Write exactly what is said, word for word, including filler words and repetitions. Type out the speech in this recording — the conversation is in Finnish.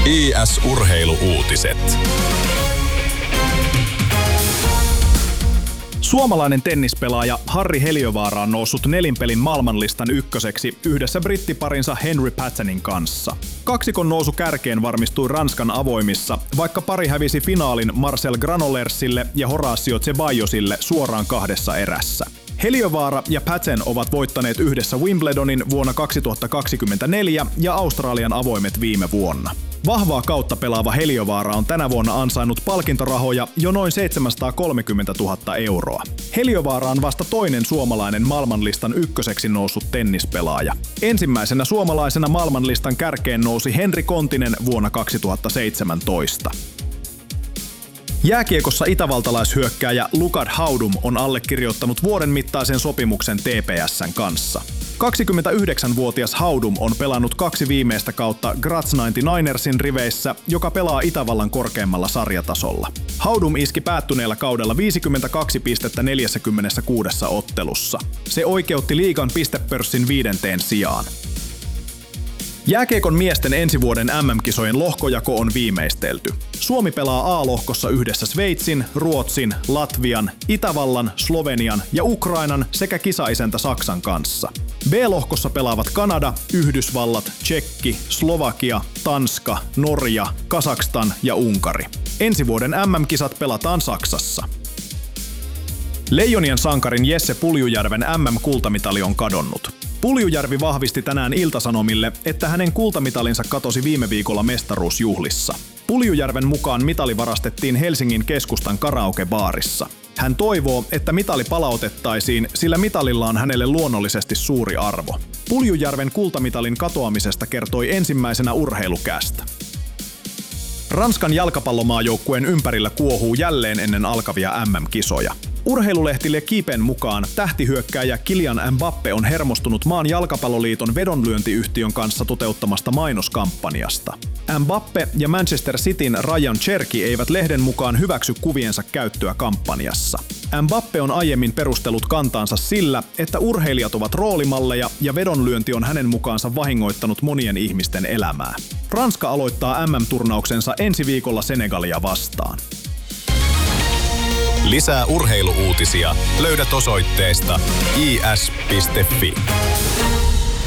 I S-urheiluuutiset. Suomalainen tennispelaaja Harri Heliövaara on noussut nelinpelin maailmanlistan ykköseksi yhdessä brittiparinsa Henry Pattonin kanssa. Kaksikon nousu kärkeen varmistui Ranskan avoimissa, vaikka pari hävisi finaalin Marcel Granollers-sille ja Horacio Zeballosille suoraan kahdessa erässä. Heliövaara ja Patton ovat voittaneet yhdessä Wimbledonin vuonna kaksituhattakaksikymmentäneljä ja Australian avoimet viime vuonna. Vahvaa kautta pelaava Heliövaara on tänä vuonna ansainnut palkintorahoja jo noin seitsemänsataakolmekymmentätuhatta euroa. Heliövaara on vasta toinen suomalainen maailmanlistan ykköseksi noussut tennispelaaja. Ensimmäisenä suomalaisena maailmanlistan kärkeen nousi Henri Kontinen vuonna kaksituhattaseitsemäntoista. Jääkiekossa itävaltalaishyökkääjä Lukat Haudum on allekirjoittanut vuoden mittaisen sopimuksen T P S:n kanssa. kaksikymmentäyhdeksänvuotias Haudum on pelannut kaksi viimeistä kautta Graz yhdeksänkymmentäyhdeksänsin riveissä, joka pelaa Itävallan korkeimmalla sarjatasolla. Haudum iski päättyneellä kaudella viisikymmentäkaksi pistettä neljäkymmentäkuusi ottelussa. Se oikeutti liigan pistepörssin viidenteen sijaan. Jääkiekon miesten ensi vuoden M M-kisojen lohkojako on viimeistelty. Suomi pelaa A-lohkossa yhdessä Sveitsin, Ruotsin, Latvian, Itävallan, Slovenian ja Ukrainan sekä kisaisäntä Saksan kanssa. B-lohkossa pelaavat Kanada, Yhdysvallat, Tšekki, Slovakia, Tanska, Norja, Kazakstan ja Unkari. Ensi vuoden M M-kisat pelataan Saksassa. Leijonien sankarin Jesse Puljujärven M M-kultamitali on kadonnut. Puljujärvi vahvisti tänään Ilta-Sanomille, että hänen kultamitalinsa katosi viime viikolla mestaruusjuhlissa. Puljujärven mukaan mitali varastettiin Helsingin keskustan karaokebaarissa. Hän toivoo, että mitali palautettaisiin, sillä mitalilla on hänelle luonnollisesti suuri arvo. Puljujärven kultamitalin katoamisesta kertoi ensimmäisenä Urheilucast. Ranskan jalkapallomaajoukkueen ympärillä kuohuu jälleen ennen alkavia M M-kisoja. Urheilulehti L'Equipen mukaan tähtihyökkääjä Kylian Mbappé on hermostunut maan jalkapalloliiton vedonlyöntiyhtiön kanssa toteuttamasta mainoskampanjasta. Mbappé ja Manchester Cityn Ryan Cherki eivät lehden mukaan hyväksy kuviensa käyttöä kampanjassa. Mbappé on aiemmin perustellut kantaansa sillä, että urheilijat ovat roolimalleja ja vedonlyönti on hänen mukaansa vahingoittanut monien ihmisten elämää. Ranska aloittaa M M-turnauksensa ensi viikolla Senegalia vastaan. Lisää urheiluuutisia löydät osoitteesta i s piste f i.